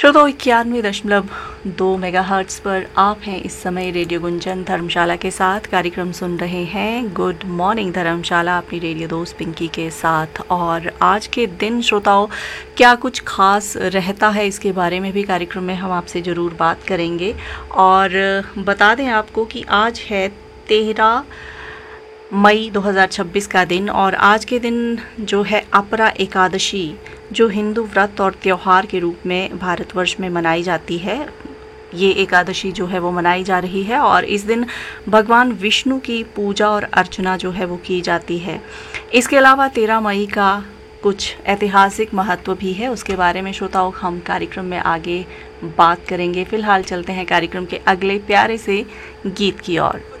श्रोताओ 91.2 megahertz पर आप हैं इस समय रेडियो गुंजन धर्मशाला के साथ कार्यक्रम सुन रहे हैं। गुड मॉर्निंग धर्मशाला अपनी रेडियो दोस्त पिंकी के साथ। और आज के दिन श्रोताओं क्या कुछ खास रहता है इसके बारे में भी कार्यक्रम में हम आपसे ज़रूर बात करेंगे। और बता दें आपको कि आज है 13 मई 2026 का दिन और आज के दिन जो है अपरा एकादशी जो हिंदू व्रत और त्यौहार के रूप में भारतवर्ष में मनाई जाती है, ये एकादशी जो है वो मनाई जा रही है और इस दिन भगवान विष्णु की पूजा और अर्चना जो है वो की जाती है। इसके अलावा 13 मई का कुछ ऐतिहासिक महत्व भी है, उसके बारे में श्रोताओं हम कार्यक्रम में आगे बात करेंगे। फिलहाल चलते हैं कार्यक्रम के अगले प्यारे से गीत की ओर।